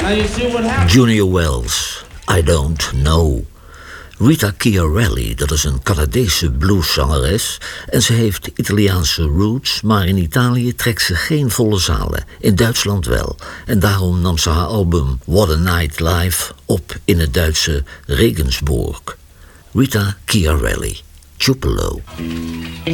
Junior Wells, I Don't Know. Rita Chiarelli, dat is een Canadese blueszangeres en ze heeft Italiaanse roots, maar in Italië trekt ze geen volle zalen. In Duitsland wel. En daarom nam ze haar album What a Night Live op in het Duitse Regensburg. Rita Chiarelli, Tupelo.